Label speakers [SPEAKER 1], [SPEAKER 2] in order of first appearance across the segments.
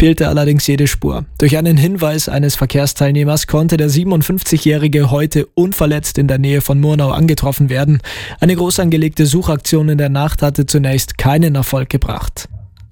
[SPEAKER 1] fehlte allerdings jede Spur. Durch einen Hinweis eines Verkehrsteilnehmers konnte der 57-Jährige heute unverletzt in der Nähe von Murnau angetroffen werden. Eine groß angelegte Suchaktion in der Nacht hatte zunächst keinen Erfolg gebracht.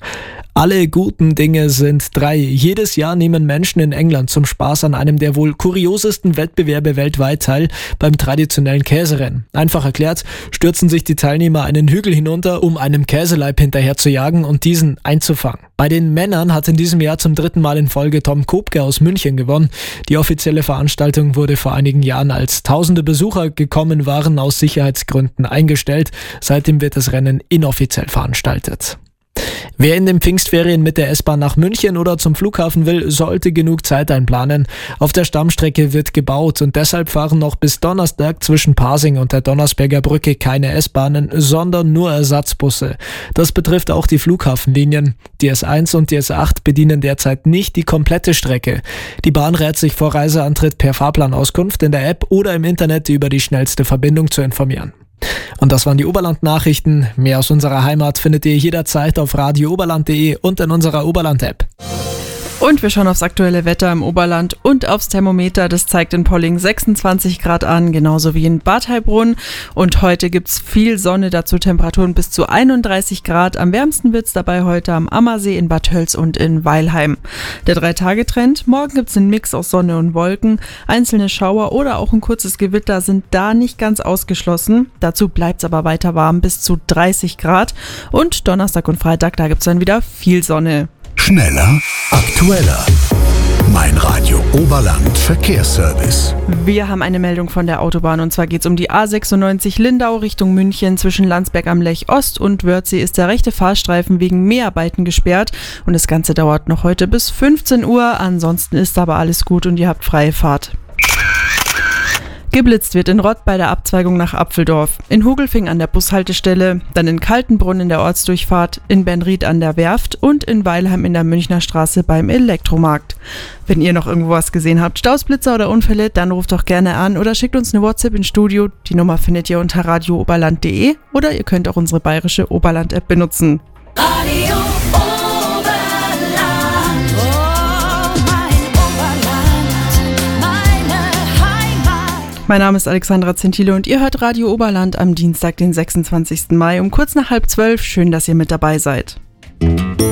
[SPEAKER 1] Alle guten Dinge sind 3. Jedes Jahr nehmen Menschen in England zum Spaß an einem der wohl kuriosesten Wettbewerbe weltweit teil, beim traditionellen Käserennen. Einfach erklärt, stürzen sich die Teilnehmer einen Hügel hinunter, um einem Käseleib hinterher zu jagen und diesen einzufangen. Bei den Männern hat in diesem Jahr zum 3. Mal in Folge Tom Kopke aus München gewonnen. Die offizielle Veranstaltung wurde vor einigen Jahren, als tausende Besucher gekommen waren, aus Sicherheitsgründen eingestellt. Seitdem wird das Rennen inoffiziell veranstaltet. Wer in den Pfingstferien mit der S-Bahn nach München oder zum Flughafen will, sollte genug Zeit einplanen. Auf der Stammstrecke wird gebaut und deshalb fahren noch bis Donnerstag zwischen Pasing und der Donnersberger Brücke keine S-Bahnen, sondern nur Ersatzbusse. Das betrifft auch die Flughafenlinien. Die S1 und die S8 bedienen derzeit nicht die komplette Strecke. Die Bahn rät sich vor Reiseantritt per Fahrplanauskunft in der App oder im Internet über die schnellste Verbindung zu informieren. Und das waren die Oberland-Nachrichten. Mehr aus unserer Heimat findet ihr jederzeit auf radiooberland.de und in unserer Oberland-App.
[SPEAKER 2] Und wir schauen aufs aktuelle Wetter im Oberland und aufs Thermometer. Das zeigt in Polling 26 Grad an, genauso wie in Bad Heilbrunn. Und heute gibt's viel Sonne, dazu Temperaturen bis zu 31 Grad. Am wärmsten wird's dabei heute am Ammersee, in Bad Tölz und in Weilheim. Der 3-Tage-Trend: Morgen gibt's einen Mix aus Sonne und Wolken. Einzelne Schauer oder auch ein kurzes Gewitter sind da nicht ganz ausgeschlossen. Dazu bleibt's aber weiter warm, bis zu 30 Grad. Und Donnerstag und Freitag, da gibt's dann wieder viel Sonne.
[SPEAKER 3] Schneller, aktueller. Mein Radio Oberland Verkehrsservice.
[SPEAKER 2] Wir haben eine Meldung von der Autobahn und zwar geht es um die A96 Lindau Richtung München. Zwischen Landsberg am Lech Ost und Wörthsee ist der rechte Fahrstreifen wegen Mäharbeiten gesperrt und das Ganze dauert noch heute bis 15 Uhr. Ansonsten ist aber alles gut und ihr habt freie Fahrt. Geblitzt wird in Rott bei der Abzweigung nach Apfeldorf, in Hugelfing an der Bushaltestelle, dann in Kaltenbrunn in der Ortsdurchfahrt, in Benried an der Werft und in Weilheim in der Münchner Straße beim Elektromarkt. Wenn ihr noch irgendwo was gesehen habt, Stausblitzer oder Unfälle, dann ruft doch gerne an oder schickt uns eine WhatsApp ins Studio. Die Nummer findet ihr unter radiooberland.de oder ihr könnt auch unsere bayerische Oberland-App benutzen.
[SPEAKER 4] Radio Oberland, oh mein Oberland, meine Heimat.
[SPEAKER 2] Mein Name ist Alexandra Zentile und ihr hört Radio Oberland am Dienstag, den 26. Mai um kurz nach 11:30. Schön, dass ihr mit dabei seid.